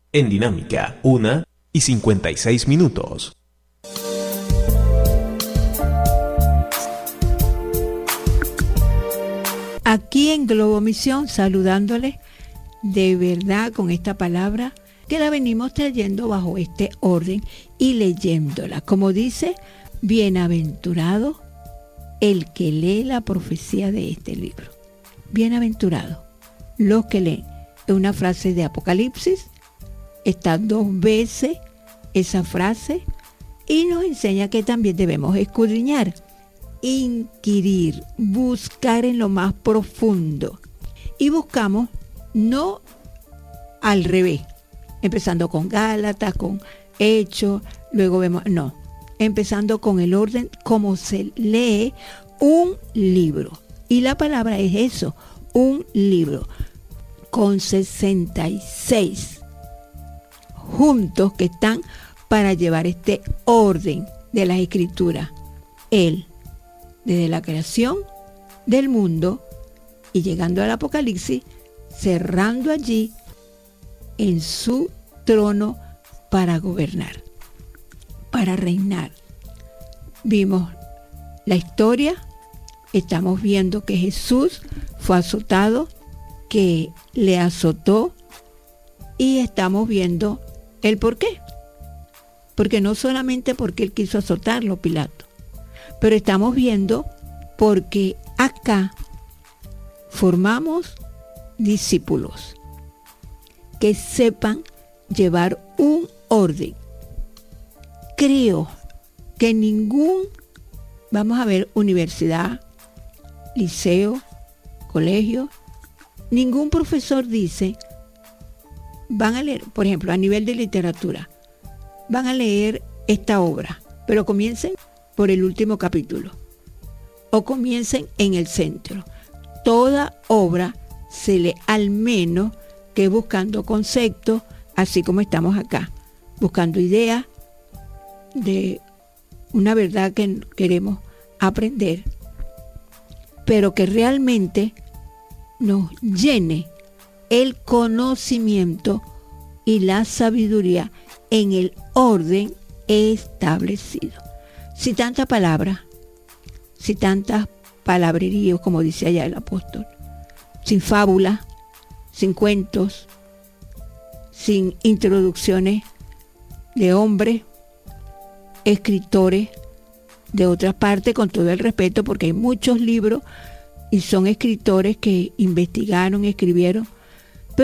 En Dinámica, 1:56. Aquí en Globo Misión, saludándoles de verdad con esta palabra que la venimos trayendo bajo este orden y leyéndola. Como dice, bienaventurado el que lee la profecía de este libro. Bienaventurado los que leen. Es una frase de Apocalipsis, está 2 veces esa frase y nos enseña que también debemos escudriñar, inquirir, buscar en lo más profundo. Y buscamos no al revés, empezando con Gálatas, con Hechos, luego vemos, no, empezando con el orden como se lee un libro. Y la palabra es eso, un libro, con 66 juntos que están para llevar este orden de las Escrituras. Él, desde la creación del mundo y llegando al Apocalipsis, cerrando allí en su trono para gobernar, para reinar. Vimos la historia, estamos viendo que Jesús fue azotado, que le azotó, y estamos viendo el por qué. Porque no solamente porque él quiso azotarlo, Pilato, pero estamos viendo porque acá formamos discípulos que sepan llevar un orden. Creo que vamos a ver, universidad, liceo, colegio, ningún profesor dice, van a leer, por ejemplo, a nivel de literatura, van a leer esta obra, pero comiencen por el último capítulo o comiencen en el centro. Toda obra se lee al menos que buscando conceptos, así como estamos acá, buscando ideas de una verdad que queremos aprender, pero que realmente nos llene el conocimiento y la sabiduría en el orden establecido. Si tanta palabra, si tantas palabreríos, como dice allá el apóstol, sin fábula, sin cuentos, sin introducciones de hombres, escritores de otras partes, con todo el respeto, porque hay muchos libros y son escritores que investigaron, escribieron